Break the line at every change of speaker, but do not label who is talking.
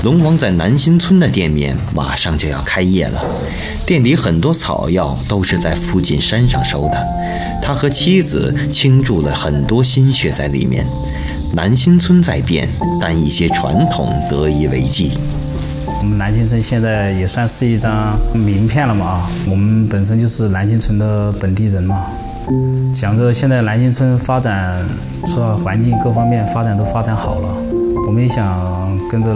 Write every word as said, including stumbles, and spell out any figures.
龙王在南新村的店面马上就要开业了，店里很多草药都是在附近山上收的，他和妻子倾注了很多心血在里面。南新村在变，但一些传统得以为继。
我们南新村现在也算是一张名片了嘛啊，我们本身就是南新村的本地人嘛，想着现在南新村发展，除了环境各方面发展都发展好了，我们也想跟着